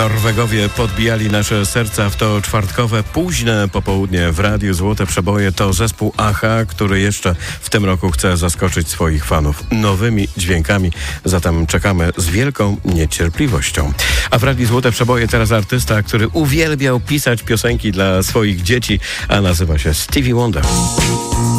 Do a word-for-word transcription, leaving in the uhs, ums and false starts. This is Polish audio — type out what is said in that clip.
Norwegowie podbijali nasze serca w to czwartkowe, późne popołudnie w Radiu Złote Przeboje. To zespół Aha, który jeszcze w tym roku chce zaskoczyć swoich fanów nowymi dźwiękami. Zatem czekamy z wielką niecierpliwością. A w Radiu Złote Przeboje teraz artysta, który uwielbiał pisać piosenki dla swoich dzieci, a nazywa się Stevie Wonder.